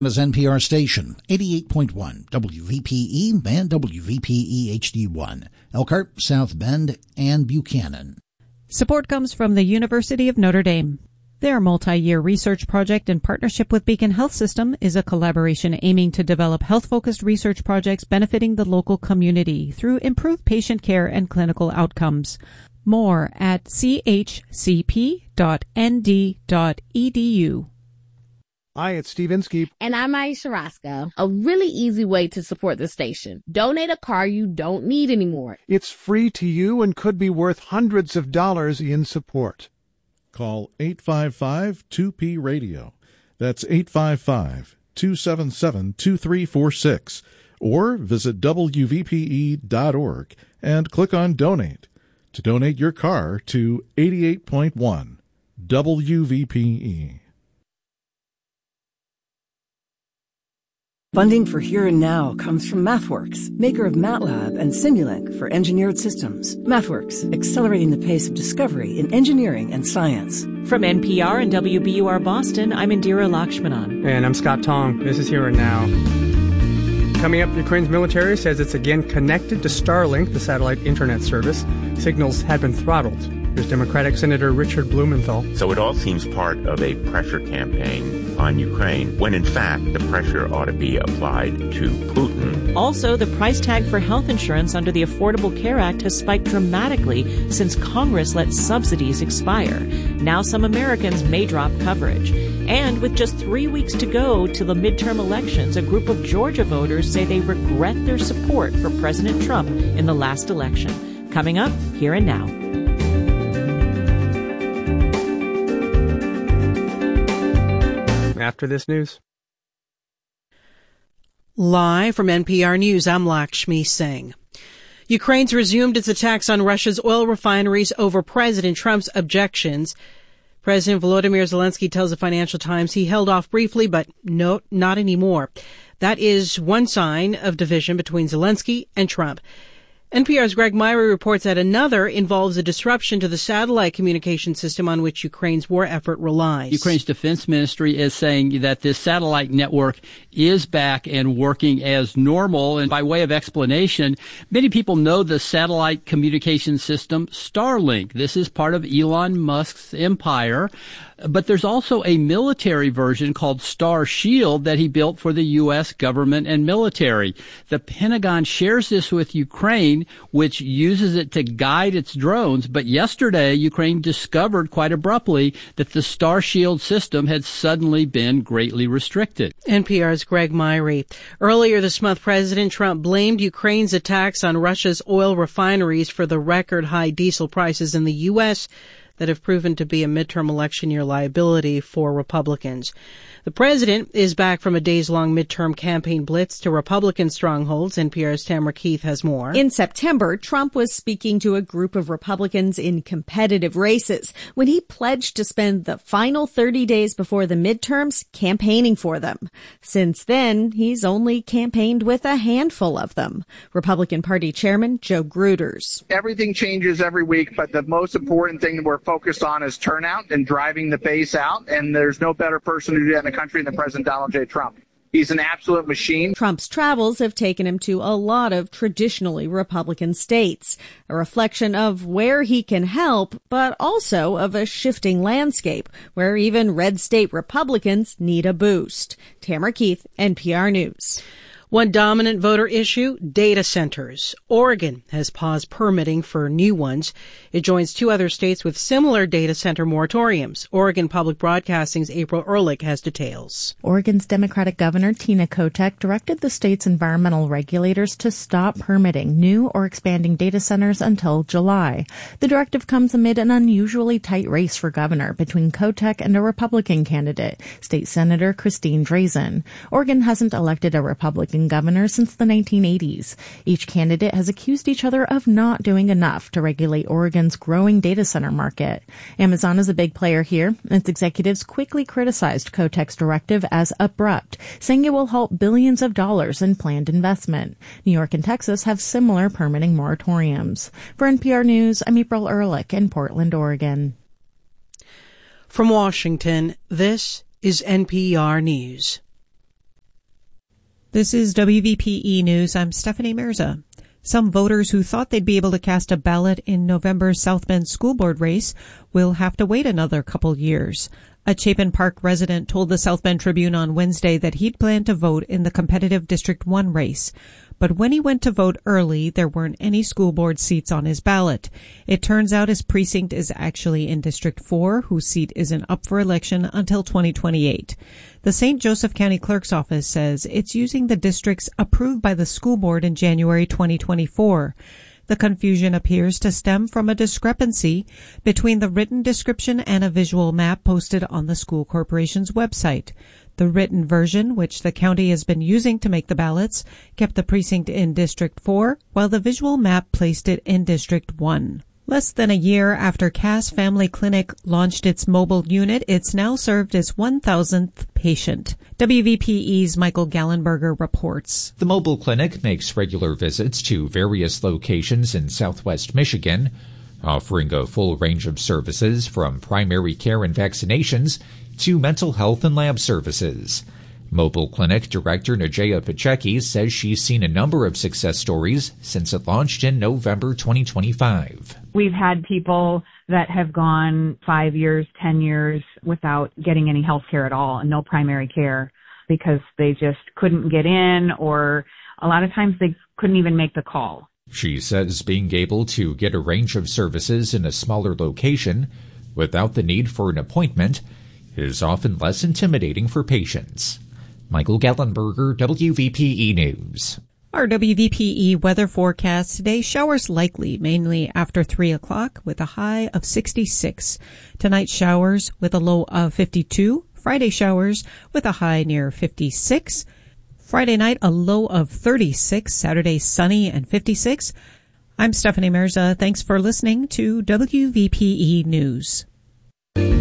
Is NPR station 88.1 WVPE and WVPE HD1, Elkhart, South Bend, and Buchanan. Support comes from the University of Notre Dame. Their multi-year research project in partnership with Beacon Health System is a collaboration aiming to develop health-focused research projects benefiting the local community through improved patient care and clinical outcomes. More at chcp.nd.edu. Hi, it's Steve Inskeep. And I'm Aisha Roscoe. A really easy way to support the station. Donate a car you don't need anymore. It's free to you and could be worth hundreds of dollars in support. Call 855-2P-RADIO. That's 855-277-2346. Or visit WVPE.org and click on Donate to donate your car to 88.1 WVPE. Funding for Here and Now comes from MathWorks, maker of MATLAB and Simulink for engineered systems. MathWorks, accelerating the pace of discovery in engineering and science. From NPR and WBUR Boston, I'm Indira Lakshmanan. And I'm Scott Tong. This is Here and Now. Coming up, Ukraine's military says it's again connected to Starlink, the satellite internet service. Signals had been throttled. Here's Democratic Senator Richard Blumenthal. So it all seems part of a pressure campaign on Ukraine, when in fact the pressure ought to be applied to Putin. Also, the price tag for health insurance under the Affordable Care Act has spiked dramatically since Congress let subsidies expire. Now some Americans may drop coverage. And with just 3 weeks to go to the midterm elections, a group of Georgia voters say they regret their support for President Trump in the last election. Coming up, Here and Now. After this news. Live from NPR News, I'm Lakshmi Singh. Ukraine's resumed its attacks on Russia's oil refineries over President Trump's objections. President Volodymyr Zelensky tells the Financial Times he held off briefly, but no, not anymore. That is one sign of division between Zelensky and Trump. NPR's Greg Myrie reports that another involves a disruption to the satellite communication system on which Ukraine's war effort relies. Ukraine's defense ministry is saying that this satellite network is back and working as normal. And by way of explanation, many people know the satellite communication system Starlink. This is part of Elon Musk's empire. But there's also a military version called Star Shield that he built for the U.S. government and military. The Pentagon shares this with Ukraine, which uses it to guide its drones. But yesterday, Ukraine discovered quite abruptly that the Star Shield system had suddenly been greatly restricted. NPR's Greg Myrie. Earlier this month, President Trump blamed Ukraine's attacks on Russia's oil refineries for the record high diesel prices in the U.S. that have proven to be a midterm election year liability for Republicans. The president is back from a days-long midterm campaign blitz to Republican strongholds. NPR's Tamara Keith has more. In September, Trump was speaking to a group of Republicans in competitive races when he pledged to spend the final 30 days before the midterms campaigning for them. Since then, he's only campaigned with a handful of them. Republican Party Chairman Joe Gruters. Everything changes every week, but the most important thing that we're focused on is turnout and driving the base out, and there's no better person to do that in the country than President Donald J. Trump. He's an absolute machine. Trump's travels have taken him to a lot of traditionally Republican states, a reflection of where he can help, but also of a shifting landscape where even red state Republicans need a boost. Tamara Keith, NPR News. One dominant voter issue, data centers. Oregon has paused permitting for new ones. It joins two other states with similar data center moratoriums. Oregon Public Broadcasting's April Ehrlich has details. Oregon's Democratic Governor Tina Kotek directed the state's environmental regulators to stop permitting new or expanding data centers until July. The directive comes amid an unusually tight race for governor between Kotek and a Republican candidate, State Senator Christine Drazan. Oregon hasn't elected a Republican governor since the 1980s. Each candidate has accused each other of not doing enough to regulate Oregon's growing data center market. Amazon is a big player here. Its executives quickly criticized Kotek's directive as abrupt, saying it will halt billions of dollars in planned investment. New York and Texas have similar permitting moratoriums. For NPR News, I'm April Ehrlich in Portland, Oregon. From Washington, this is NPR News. This is WVPE News. I'm Stephanie Mirza. Some voters who thought they'd be able to cast a ballot in November's South Bend school board race will have to wait another couple years. A Chapin Park resident told the South Bend Tribune on Wednesday that he'd planned to vote in the competitive District 1 race. But when he went to vote early, there weren't any school board seats on his ballot. It turns out his precinct is actually in District 4, whose seat isn't up for election until 2028. The St. Joseph County Clerk's Office says it's using the districts approved by the school board in January 2024. The confusion appears to stem from a discrepancy between the written description and a visual map posted on the school corporation's website. The written version, which the county has been using to make the ballots, kept the precinct in District 4, while the visual map placed it in District 1. Less than a year after Cass Family Clinic launched its mobile unit, it's now served its 1,000th patient. WVPE's Michael Gallenberger reports. The mobile clinic makes regular visits to various locations in southwest Michigan, offering a full range of services from primary care and vaccinations to mental health and lab services. Mobile Clinic Director Najaya Pachecky says she's seen a number of success stories since it launched in November 2025. We've had people that have gone 5 years, 10 years without getting any health care at all and no primary care because they just couldn't get in, or a lot of times they couldn't even make the call. She says being able to get a range of services in a smaller location without the need for an appointment is often less intimidating for patients. Michael Gallenberger, WVPE News. Our WVPE weather forecast today, showers likely, mainly after 3 o'clock with a high of 66. Tonight, showers with a low of 52. Friday, showers with a high near 56. Friday night, a low of 36. Saturday, sunny and 56. I'm Stephanie Mirza. Thanks for listening to WVPE News.